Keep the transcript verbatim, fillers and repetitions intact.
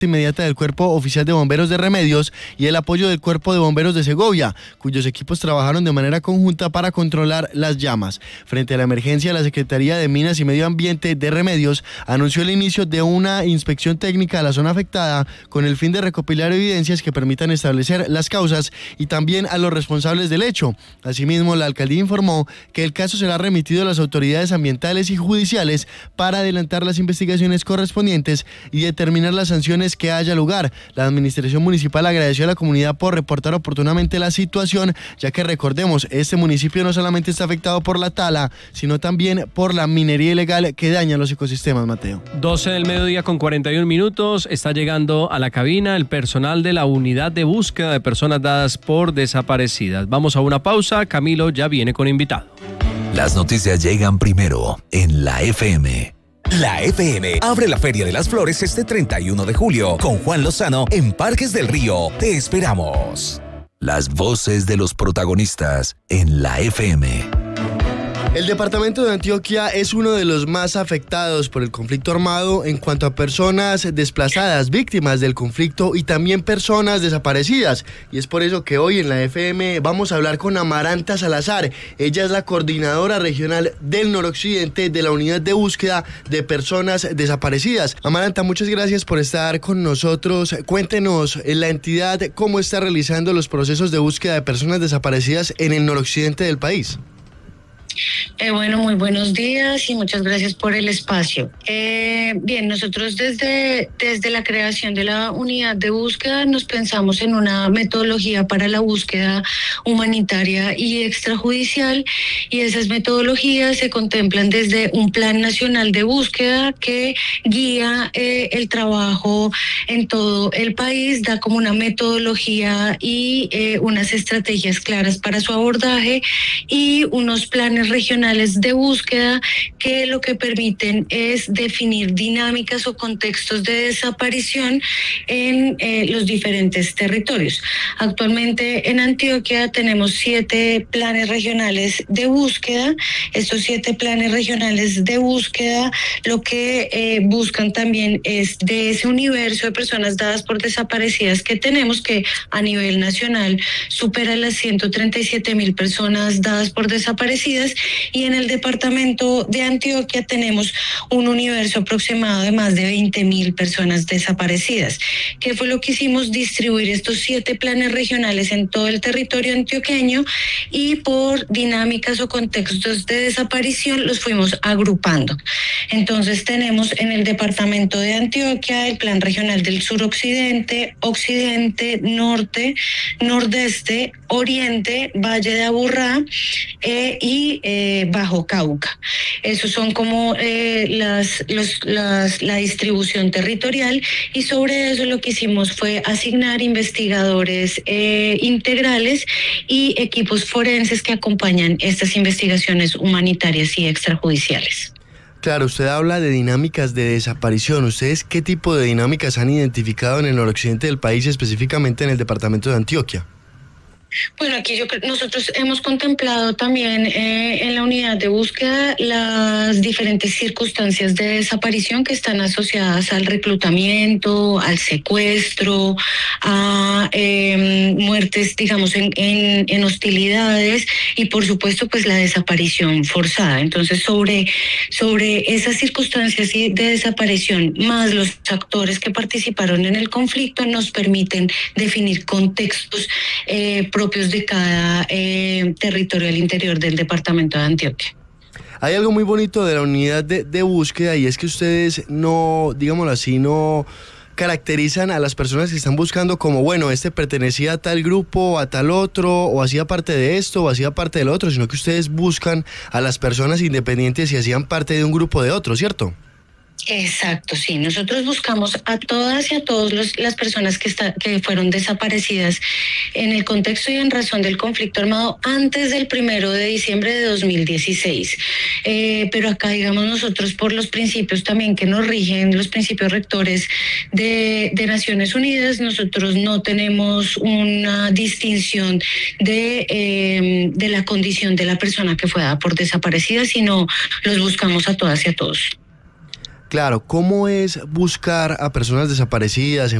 inmediata del Cuerpo Oficial de Bomberos de Remedios y el apoyo del Cuerpo de Bomberos de Segovia, cuyos equipos trabajaron de manera conjunta para controlar las llamas. Frente a la emergencia, la Secretaría de Minas y Medio Ambiente de Remedios anunció el inicio de una inspección técnica a la zona afectada con el fin de recopilar evidencias que permitan establecer las causas y también a los responsables del hecho. Asimismo, la alcaldía informó que el caso será remitido a las autoridades ambientales y judiciales para adelantar las investigaciones correspondientes y determinar las sanciones que haya lugar. La administración municipal agradeció a la comunidad por reportar oportunamente la situación, ya que recordemos, este municipio no solamente está afectado por la tala, sino también por la minería ilegal que daña los ecosistemas, Mateo. doce del mediodía con cuarenta y un minutos, está llegando a la cabina el personal de la unidad de búsqueda de personas dadas por desaparecidas. Vamos a una pausa, Camilo ya viene con invitado. Las noticias llegan primero en la F M. La F M abre la Feria de las Flores este treinta y uno de julio con Juan Lozano en Parques del Río. Te esperamos. Las voces de los protagonistas en la F M. El departamento de Antioquia es uno de los más afectados por el conflicto armado en cuanto a personas desplazadas, víctimas del conflicto y también personas desaparecidas. Y es por eso que hoy en la F M vamos a hablar con Amaranta Salazar. Ella es la coordinadora regional del noroccidente de la unidad de búsqueda de personas desaparecidas. Amaranta, muchas gracias por estar con nosotros. Cuéntenos, la entidad, cómo está realizando los procesos de búsqueda de personas desaparecidas en el noroccidente del país. Eh, bueno, muy buenos días y muchas gracias por el espacio. Eh, bien, nosotros desde, desde la creación de la unidad de búsqueda nos pensamos en una metodología para la búsqueda humanitaria y extrajudicial, y esas metodologías se contemplan desde un plan nacional de búsqueda que guía eh, el trabajo en todo el país, da como una metodología y eh, unas estrategias claras para su abordaje y unos planes regionales de búsqueda que lo que permiten es definir dinámicas o contextos de desaparición en eh, los diferentes territorios. Actualmente en Antioquia tenemos siete planes regionales de búsqueda. Estos siete planes regionales de búsqueda lo que eh, buscan también es de ese universo de personas dadas por desaparecidas que tenemos, que a nivel nacional supera las ciento treinta y siete mil personas dadas por desaparecidas, y en el departamento de Antioquia tenemos un universo aproximado de más de veinte mil personas desaparecidas. ¿Qué fue lo que hicimos? Distribuir estos siete planes regionales en todo el territorio antioqueño y por dinámicas o contextos de desaparición los fuimos agrupando. Entonces tenemos en el departamento de Antioquia el plan regional del suroccidente, occidente, norte, nordeste, oriente, Valle de Aburrá eh, y eh, Bajo Cauca. Esos son como eh, las, los, las, la distribución territorial, y sobre eso lo que hicimos fue asignar investigadores eh, integrales y equipos forenses que acompañan estas investigaciones humanitarias y extrajudiciales. Claro, usted habla de dinámicas de desaparición. ¿Ustedes qué tipo de dinámicas han identificado en el noroccidente del país, específicamente en el departamento de Antioquia? Bueno, aquí yo nosotros hemos contemplado también eh, en la unidad de búsqueda las diferentes circunstancias de desaparición que están asociadas al reclutamiento, al secuestro, a eh, muertes, digamos, en, en, en hostilidades y, por supuesto, pues la desaparición forzada. Entonces, sobre, sobre esas circunstancias de desaparición, más los actores que participaron en el conflicto, nos permiten definir contextos eh, propios de cada eh, territorio al interior del departamento de Antioquia. Hay algo muy bonito de la unidad de, de búsqueda, y es que ustedes no, digámoslo así, no caracterizan a las personas que están buscando como, bueno, este pertenecía a tal grupo, a tal otro, o hacía parte de esto, o hacía parte del otro, sino que ustedes buscan a las personas independientes y hacían parte de un grupo de otro, ¿cierto? Exacto, sí. Nosotros buscamos a todas y a todas los, las personas que, está, que fueron desaparecidas en el contexto y en razón del conflicto armado antes del primero de diciembre de dos mil dieciséis. Eh, pero acá, digamos, nosotros por los principios también que nos rigen, los principios rectores de, de Naciones Unidas, nosotros no tenemos una distinción de, eh, de la condición de la persona que fue dada por desaparecida, sino los buscamos a todas y a todos. Claro, ¿cómo es buscar a personas desaparecidas